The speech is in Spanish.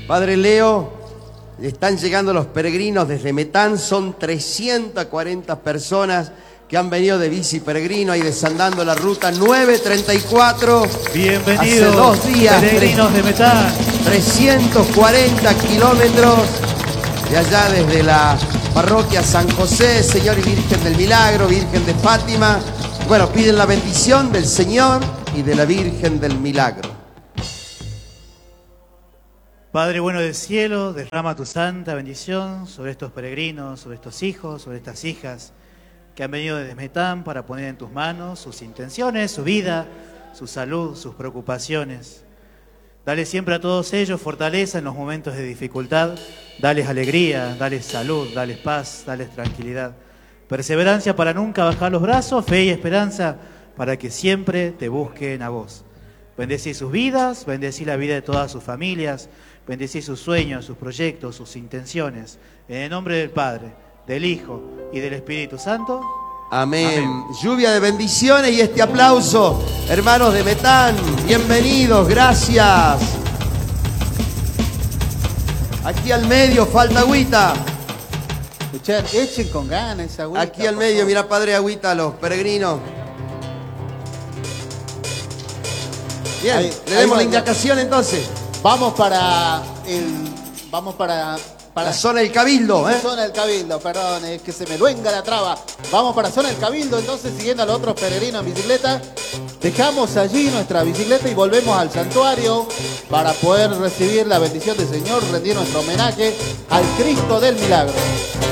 Padre Leo, están llegando los peregrinos desde Metán, son 340 personas que han venido de bici peregrino y desandando la ruta 934. Bienvenidos, hace 2 días, peregrinos de Metán. 340 kilómetros de allá desde la parroquia San José, Señor y Virgen del Milagro, Virgen de Fátima. Bueno, piden la bendición del Señor y de la Virgen del Milagro. Padre bueno del cielo, derrama tu santa bendición sobre estos peregrinos, sobre estos hijos, sobre estas hijas que han venido desde Metán para poner en tus manos sus intenciones, su vida, su salud, sus preocupaciones. Dale siempre a todos ellos fortaleza en los momentos de dificultad, dales alegría, dales salud, dales paz, dales tranquilidad, perseverancia para nunca bajar los brazos, fe y esperanza para que siempre te busquen a vos. Bendecí sus vidas, bendecí la vida de todas sus familias, bendecí sus sueños, sus proyectos, sus intenciones. En el nombre del Padre, del Hijo y del Espíritu Santo. Amén. Amén. Lluvia de bendiciones y este aplauso, hermanos de Metán, bienvenidos, gracias. Aquí al medio falta agüita. Escuchar, echen con ganas esa agüita. Aquí al medio, mira, Padre, agüita a los peregrinos. Bien, Ahí, le demos la va, indicación entonces. Vamos para La zona del Cabildo, ¿eh? Zona del Cabildo, perdón, es que se me luenga la traba. Vamos para zona del Cabildo, entonces siguiendo a los otros peregrinos en bicicleta. Dejamos allí nuestra bicicleta y volvemos al santuario para poder recibir la bendición del Señor, rendir nuestro homenaje al Cristo del Milagro.